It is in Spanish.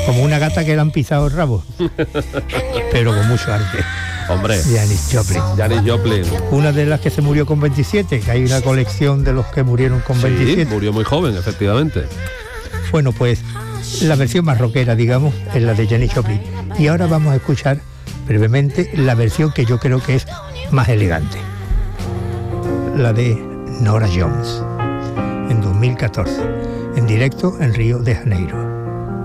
como una gata que le han pisado el rabo, pero con mucho arte. Hombre, Janis Joplin. Janis Joplin. Una de las que se murió con 27, que hay una colección de los que murieron con 27. Sí, murió muy joven, efectivamente. Bueno, pues la versión más rockera, digamos, es la de Janis Joplin. Y ahora vamos a escuchar brevemente la versión que yo creo que es más elegante. La de Norah Jones, en 2014, en directo en Río de Janeiro.